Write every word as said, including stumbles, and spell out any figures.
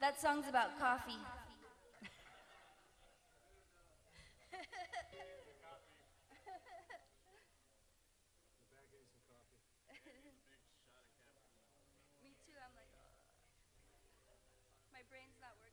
That song's about coffee. Me too. I'm like, uh, my brain's not working.